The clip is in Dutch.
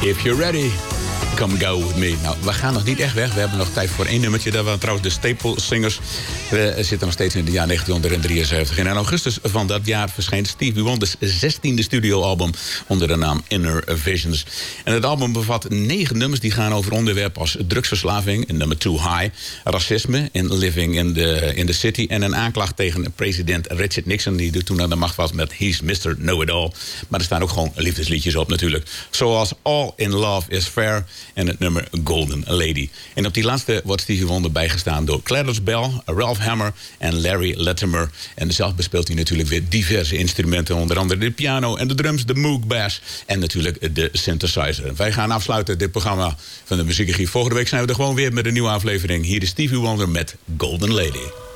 If you're ready, come go with me. Nou, we gaan nog niet echt weg. We hebben nog tijd voor 1 nummertje. Dat waren trouwens de Staple Singers. We zitten nog steeds in het jaar 1973. En in augustus van dat jaar verscheen Stevie Wonder's 16e studioalbum onder de naam Inner Visions. En het album bevat 9 nummers die gaan over onderwerpen als drugsverslaving in nummer 2 High, racisme in Living in the City en een aanklacht tegen president Richard Nixon, die toen aan de macht was met He's Mr. Know-It-All. Maar er staan ook gewoon liefdesliedjes op natuurlijk. Zoals All in Love is Fair en het nummer Golden Lady. En op die laatste wordt Stevie Wonder bijgestaan door Clarence Bell, Ralph Hammer en Larry Latimer. En zelf bespeelt hij natuurlijk weer diverse instrumenten, onder andere de piano en de drums, de Moog Bass en natuurlijk de synthesizer. Wij gaan afsluiten dit programma van de Muziekarchief. Volgende week zijn we er gewoon weer met een nieuwe aflevering. Hier is Stevie Wonder met Golden Lady.